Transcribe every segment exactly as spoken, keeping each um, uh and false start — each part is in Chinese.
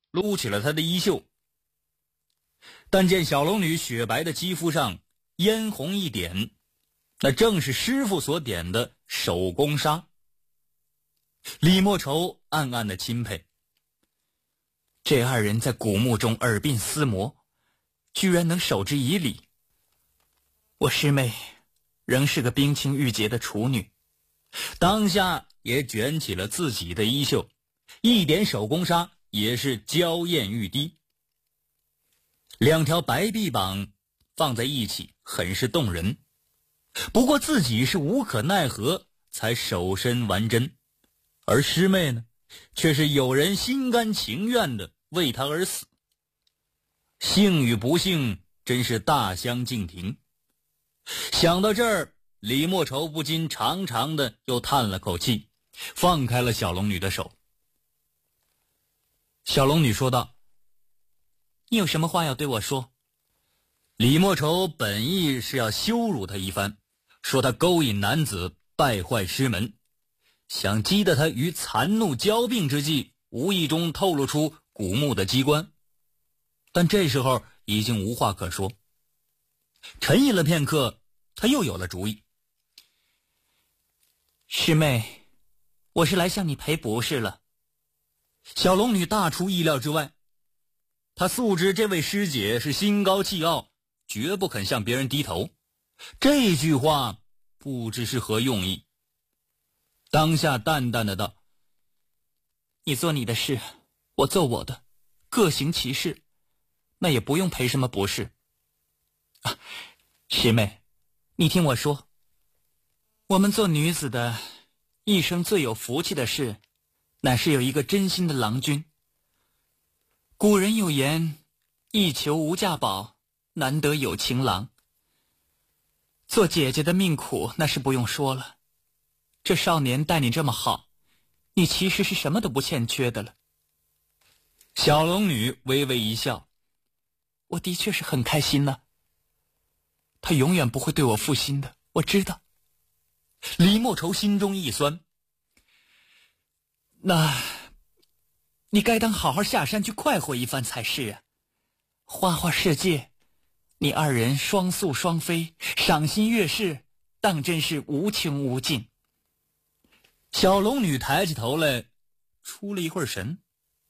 撸起了她的衣袖，但见小龙女雪白的肌肤上嫣红一点，那正是师傅所点的手工纱。李莫愁暗暗的钦佩，这二人在古墓中耳鬓厮磨，居然能守之以礼。我师妹仍是个冰清玉洁的处女，当下也卷起了自己的衣袖，一点手工纱也是娇艳欲滴。两条白臂膀放在一起很是动人，不过自己是无可奈何才手伸完针，而师妹呢，却是有人心甘情愿的为她而死。幸与不幸真是大相径庭。想到这儿，李莫愁不禁长长的又叹了口气，放开了小龙女的手。小龙女说道：你有什么话要对我说？李莫愁本意是要羞辱他一番，说他勾引男子，败坏师门，想激得他于残怒骄病之际无意中透露出古墓的机关，但这时候已经无话可说。沉吟了片刻，他又有了主意。师妹，我是来向你赔不是了。小龙女大出意料之外，她素知这位师姐是心高气傲，绝不肯向别人低头，这句话不知是何用意。当下淡淡的道：你做你的事，我做我的，各行其事，那也不用赔什么不是。啊，师妹，你听我说，我们做女子的一生最有福气的事，乃是有一个真心的郎君。古人有言，一求无价宝，难得有情郎。做姐姐的命苦，那是不用说了，这少年待你这么好，你其实是什么都不欠缺的了。小龙女微微一笑，我的确是很开心呢、啊。他永远不会对我负心的，我知道。李莫愁心中一酸，那你该当好好下山去快活一番才是啊！花花世界，你二人双宿双飞，赏心悦事，当真是无穷无尽。小龙女抬起头来，出了一会儿神。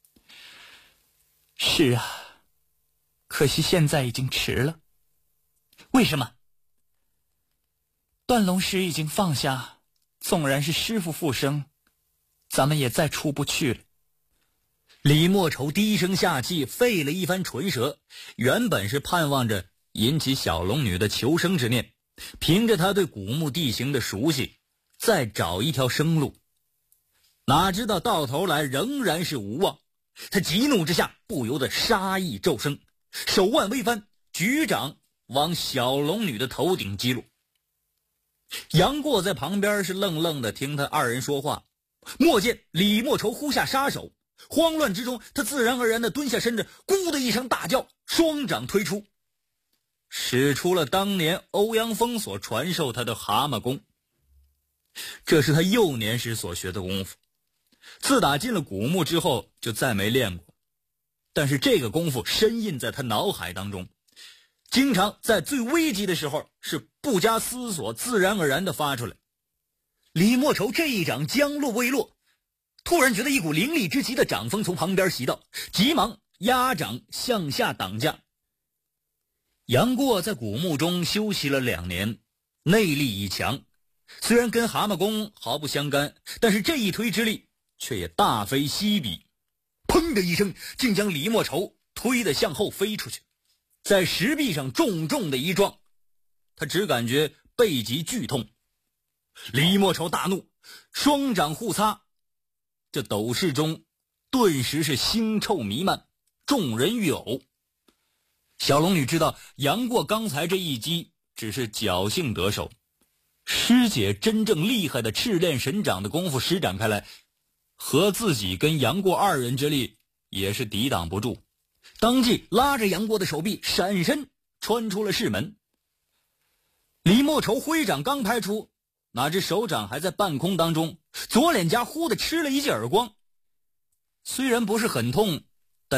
是啊，可惜现在已经迟了。为什么？断龙石已经放下，纵然是师父复生，咱们也再出不去了。李莫愁低声下气，费了一番唇舌，原本是盼望着引起小龙女的求生之念，凭着她对古墓地形的熟悉，再找一条生路。哪知道到头来仍然是无望，他急怒之下不由得杀意骤生，手腕微翻，举掌往小龙女的头顶击落。杨过在旁边是愣愣的听他二人说话，莫见李莫愁呼下杀手，慌乱之中他自然而然的蹲下身子，咕的一声大叫，双掌推出，使出了当年欧阳锋所传授他的蛤蟆功。这是他幼年时所学的功夫，自打进了古墓之后就再没练过，但是这个功夫深印在他脑海当中，经常在最危急的时候是不加思索自然而然地发出来。李莫愁这一掌将落未落，突然觉得一股凌厉之极的掌风从旁边袭到，急忙压掌向下挡架。杨过在古墓中修习了两年，内力已强，虽然跟蛤蟆功毫不相干，但是这一推之力却也大非昔比，砰的一声竟将李莫愁推得向后飞出去，在石壁上重重的一撞，他只感觉背脊剧痛。李莫愁大怒，双掌互擦，这斗室中顿时是腥臭弥漫，众人欲呕。小龙女知道杨过刚才这一击只是侥幸得手，师姐真正厉害的赤练神掌的功夫施展开来，和自己跟杨过二人之力也是抵挡不住，当即拉着杨过的手臂闪身穿出了室门。李莫愁挥掌刚拍出，哪知手掌还在半空当中，左脸颊忽地吃了一记耳光，虽然不是很痛，